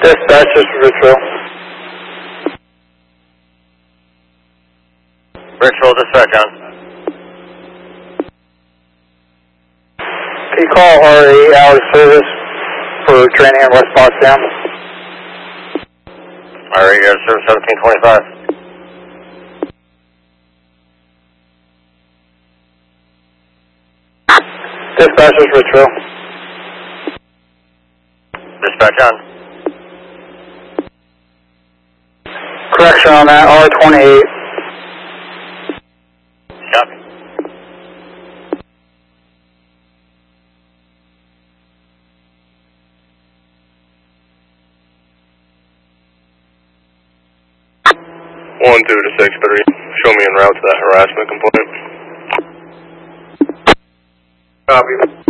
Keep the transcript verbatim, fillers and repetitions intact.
Dispatch, this is Richville. Richville, dispatch on. Can you call our eight hour service for training in West Potsdam? Our eight hour service seventeen twenty-five. Dispatch, this is Richville. Dispatch on. Correction on that, R twenty-eight. Copy. One two to six three. Show me en route to that harassment complaint. Copy.